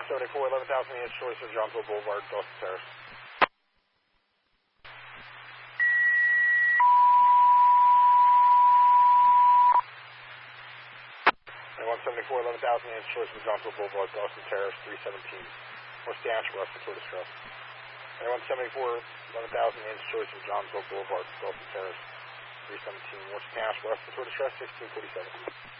174, 11,000 East Choice of Johnsville Boulevard, Dawson Terrace. 174, 11,000 East Choice of Johnsville Boulevard, Dawson Terrace, 317. West Dash, west of Tour Distress. 174, 11,000 East Choice of Johnsville Boulevard, Dawson Terrace, 317. West Dash, west of Tour Distress, 1647.